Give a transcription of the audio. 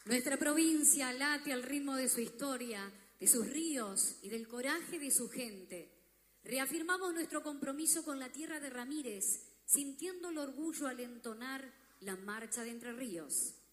Nuestra provincia late al ritmo de su historia, de sus ríos y del coraje de su gente. Reafirmamos nuestro compromiso con la tierra de Ramírez, sintiendo el orgullo al entonar la marcha de Entre Ríos.